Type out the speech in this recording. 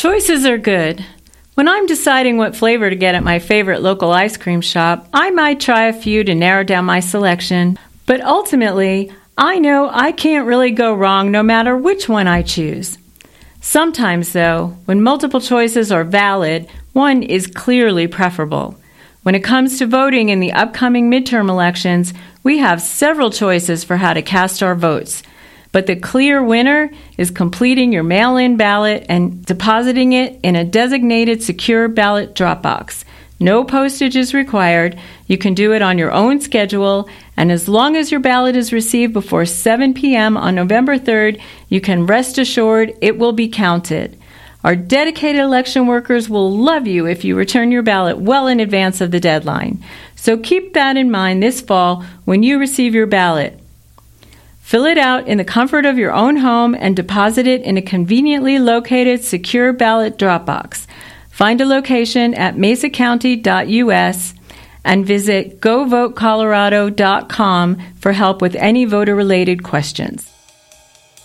Choices are good. When I'm deciding what flavor to get at my favorite local ice cream shop, I might try a few to narrow down my selection, but ultimately, I know I can't really go wrong no matter which one I choose. Sometimes, though, when multiple choices are valid, one is clearly preferable. When it comes to voting in the upcoming midterm elections, we have several choices for how to cast our votes. But the clear winner is completing your mail-in ballot and depositing it in a designated secure ballot drop box. No postage is required. You can do it on your own schedule, and as long as your ballot is received before 7 p.m. on November 3rd, you can rest assured it will be counted. Our dedicated election workers will love you if you return your ballot well in advance of the deadline. So keep that in mind this fall when you receive your ballot. Fill it out in the comfort of your own home and deposit it in a conveniently located secure ballot drop box. Find a location at mesacounty.us and visit govotecolorado.com for help with any voter-related questions.